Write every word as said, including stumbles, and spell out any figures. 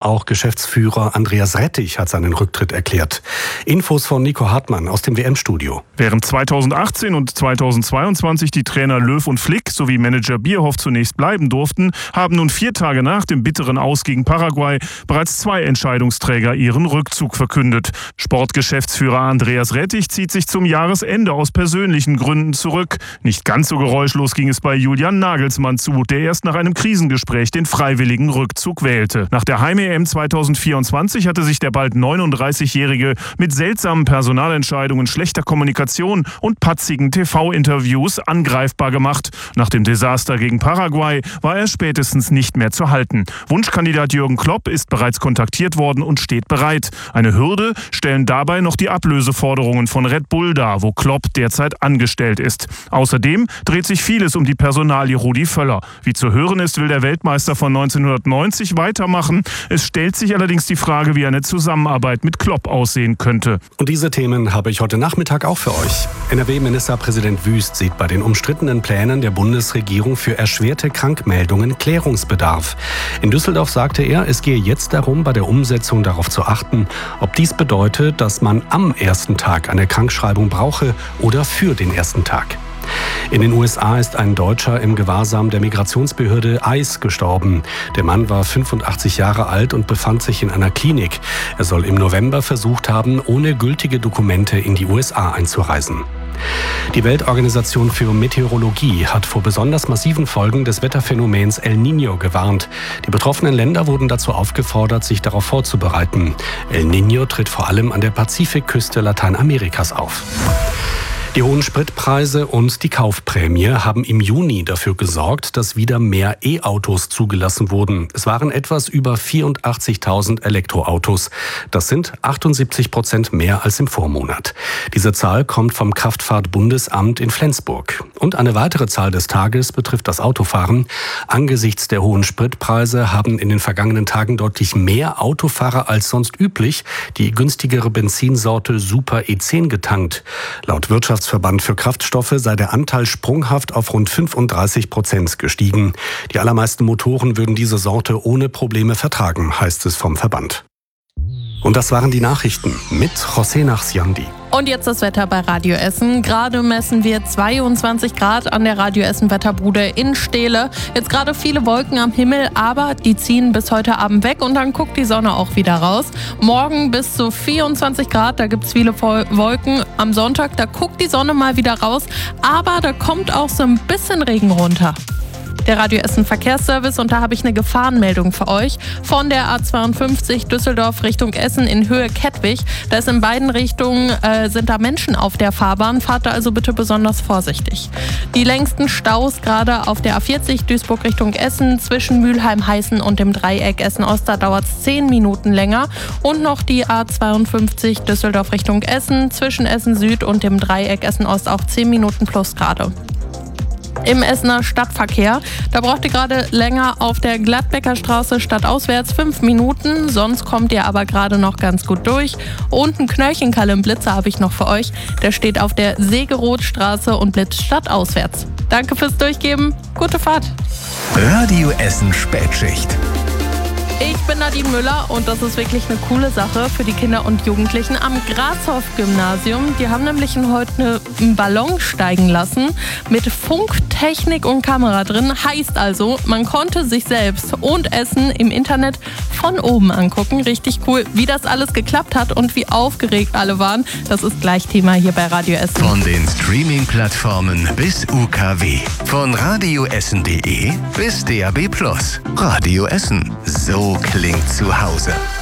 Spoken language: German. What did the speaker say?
auch Geschäftsführer Andreas Rettich hat seinen Rücktritt erklärt. Infos von Nico Hartmann aus dem W M-Studio. Während zweitausendachtzehn und zweitausendzweiundzwanzig die Trainer Löw und Flick sowie Manager Bierhoff zunächst bleiben durften, haben nun vier Tage nach dem bitteren Aus gegen Paraguay bereits zwei Entscheidungsträger ihren Rückzug verkündet. Sportgeschäftsführer Andreas Rettich zieht sich zum Jahresende aus persönlichen Gründen zurück. Nicht ganz so geräuschlos ging es bei Julian Nagelsmann zu, der erst nach einem Krisengespräch den freiwilligen Rückzug wählte. Nach der Heim-E M zweitausendvierundzwanzig hatte sich der bald neununddreißigjährige mit seltsamen Personalentscheidungen, schlechter Kommunikation und patzigen T V-Interviews angreifbar gemacht. Nach dem Desaster gegen Paraguay war er spätestens nicht mehr zu halten. Wunschkandidat Jürgen Klopp ist bereits kontaktiert worden und steht bereit. Eine Hürde stellen dabei noch die Ablöseforderungen von Red Bull dar, wo Klopp derzeit angestellt ist. Außerdem dreht sich vieles um die Personalie Rudi Völler. Wie zu hören ist, will der Weltmeister von neunzehnhundertneunzig weitermachen. Es stellt sich allerdings die Frage, wie eine Zusammenarbeit mit Klopp aussehen könnte. Und diese Themen habe ich heute Nachmittag auch für euch. N R W-Ministerpräsident Wüst sieht bei den umstrittenen Plänen der Bundesregierung für erschwerte Krankmeldungen Klärungsbedarf. In Düsseldorf sagte er, es gehe jetzt darum, bei der Umsetzung darauf zu achten, ob dies bedeutet, dass man am ersten Tag eine Krankschreibung brauche oder für den ersten Tag. In den U S A ist ein Deutscher im Gewahrsam der Migrationsbehörde ICE gestorben. Der Mann war fünfundachtzig Jahre alt und befand sich in einer Klinik. Er soll im November versucht haben, ohne gültige Dokumente in die U S A einzureisen. Die Weltorganisation für Meteorologie hat vor besonders massiven Folgen des Wetterphänomens El Niño gewarnt. Die betroffenen Länder wurden dazu aufgefordert, sich darauf vorzubereiten. El Niño tritt vor allem an der Pazifikküste Lateinamerikas auf. Die hohen Spritpreise und die Kaufprämie haben im Juni dafür gesorgt, dass wieder mehr E-Autos zugelassen wurden. Es waren etwas über vierundachtzigtausend Elektroautos. Das sind achtundsiebzig Prozent mehr als im Vormonat. Diese Zahl kommt vom Kraftfahrtbundesamt in Flensburg. Und eine weitere Zahl des Tages betrifft das Autofahren. Angesichts der hohen Spritpreise haben in den vergangenen Tagen deutlich mehr Autofahrer als sonst üblich die günstigere Benzinsorte Super E zehn getankt. Laut Wirtschafts Verband für Kraftstoffe sei der Anteil sprunghaft auf rund fünfunddreißig Prozent gestiegen. Die allermeisten Motoren würden diese Sorte ohne Probleme vertragen, heißt es vom Verband. Und das waren die Nachrichten mit José Nachsiandi. Und jetzt das Wetter bei Radio Essen. Gerade messen wir zweiundzwanzig Grad an der Radio Essen Wetterbude in Steele. Jetzt gerade viele Wolken am Himmel, aber die ziehen bis heute Abend weg und dann guckt die Sonne auch wieder raus. Morgen bis zu vierundzwanzig Grad, da gibt es viele Wolken. Am Sonntag, da guckt die Sonne mal wieder raus, aber da kommt auch so ein bisschen Regen runter. Der Radio Essen Verkehrsservice und da habe ich eine Gefahrenmeldung für euch. Von der A zweiundfünfzig Düsseldorf Richtung Essen in Höhe Kettwig. Da ist in beiden Richtungen äh, sind da Menschen auf der Fahrbahn. Fahrt da also bitte besonders vorsichtig. Die längsten Staus gerade auf der A vierzig Duisburg Richtung Essen zwischen Mülheim-Heißen und dem Dreieck Essen-Ost. Da dauert es zehn Minuten länger. Und noch die A zweiundfünfzig Düsseldorf Richtung Essen zwischen Essen Süd und dem Dreieck Essen-Ost auch zehn Minuten plus gerade. Im Essener Stadtverkehr, da braucht ihr gerade länger auf der Gladbecker Straße stadtauswärts fünf Minuten, sonst kommt ihr aber gerade noch ganz gut durch. Und ein Knöllchenkalle im Blitzer habe ich noch für euch, der steht auf der Segerothstraße und blitzt stadtauswärts. Danke fürs Durchgeben, gute Fahrt. Radio Essen Spätschicht. Ich bin Nadine Müller und das ist wirklich eine coole Sache für die Kinder und Jugendlichen am Grazhof-Gymnasium. Die haben nämlich heute einen Ballon steigen lassen mit Funktechnik und Kamera drin. Heißt also, man konnte sich selbst und Essen im Internet von oben angucken. Richtig cool, wie das alles geklappt hat und wie aufgeregt alle waren. Das ist gleich Thema hier bei Radio Essen. Von den Streaming-Plattformen bis U K W. Von radioessen punkt de bis D A B plus. Radio Essen. So klingt zu Hause.